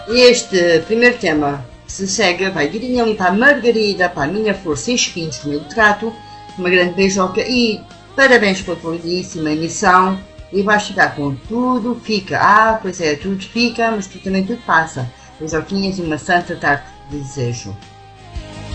Este primeiro tema se segue, vai direitinho ali para a Margarida, para a minha flor sem espinhos do meu trato. Uma grande beijoca e parabéns pela tua lindíssima emissão. E vais ficar com tudo, fica. Pois é, tudo fica, mas tu também tudo passa. Beijoquinhas e uma santa tarde de desejo.